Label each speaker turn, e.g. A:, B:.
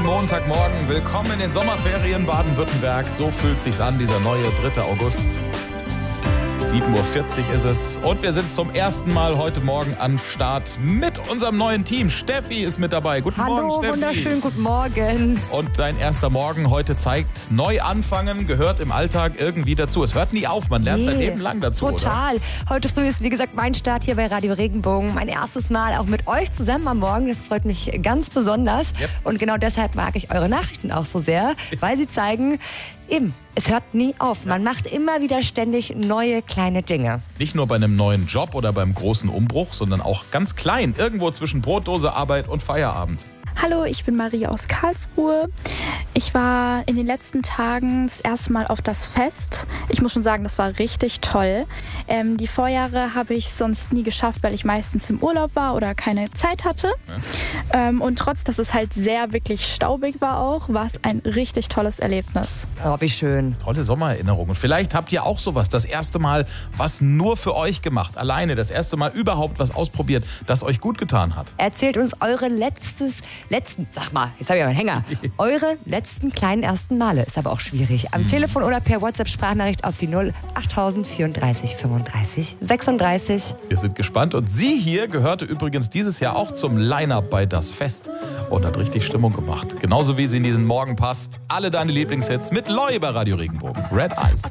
A: Montagmorgen. Willkommen in den Sommerferien Baden-Württemberg. So fühlt sich's an, dieser neue 3. August. 7.40 Uhr ist es und wir sind zum ersten Mal heute Morgen am Start mit unserem neuen Team. Steffi ist mit dabei. Guten Morgen, Steffi.
B: Hallo, wunderschönen guten Morgen.
A: Und dein erster Morgen heute zeigt, neu anfangen gehört im Alltag irgendwie dazu. Es hört nie auf, man lernt sein Leben lang dazu,
B: total.
A: Oder?
B: Heute früh ist, wie gesagt, mein Start hier bei Radio Regenbogen. Mein erstes Mal auch mit euch zusammen am Morgen. Das freut mich ganz besonders.
A: Yep.
B: Und genau deshalb mag ich eure Nachrichten auch so sehr, weil sie zeigen, eben, es hört nie auf. Man macht immer wieder ständig neue kleine Dinge.
A: Nicht nur bei einem neuen Job oder beim großen Umbruch, sondern auch ganz klein, irgendwo zwischen Brotdose, Arbeit und Feierabend.
C: Hallo, ich bin Marie aus Karlsruhe. Ich war in den letzten Tagen das erste Mal auf das Fest. Ich muss schon sagen, das war richtig toll. Die Vorjahre habe ich sonst nie geschafft, weil ich meistens im Urlaub war oder keine Zeit hatte. Ja. Und trotz, dass es halt sehr wirklich staubig war auch, war es ein richtig tolles Erlebnis.
B: Oh, wie schön.
A: Tolle Sommererinnerungen. Vielleicht habt ihr auch sowas. Das erste Mal was nur für euch gemacht. Alleine. Das erste Mal überhaupt was ausprobiert, das euch gut getan hat.
B: Erzählt uns eure sag mal, jetzt habe ich aber einen Hänger. Eure letzten kleinen ersten Male. Ist aber auch schwierig. Am Telefon oder per WhatsApp-Sprachnachricht auf die 08034 35 36.
A: Wir sind gespannt. Und sie hier gehörte übrigens dieses Jahr auch zum Line-Up bei Das Fest und hat richtig Stimmung gemacht. Genauso wie sie in diesen Morgen passt. Alle deine Lieblingshits mit Loi bei Radio Regenbogen. Red Eyes.